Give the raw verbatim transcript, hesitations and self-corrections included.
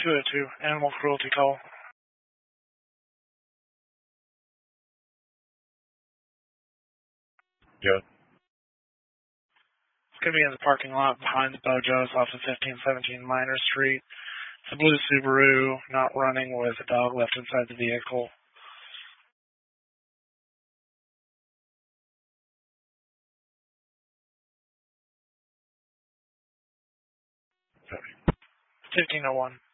two oh two, animal cruelty call. Good. It's going to be in the parking lot behind the Bojo's off of fifteen seventeen Minor Street. It's a blue Subaru, not running, with a dog left inside the vehicle. fifteen oh one.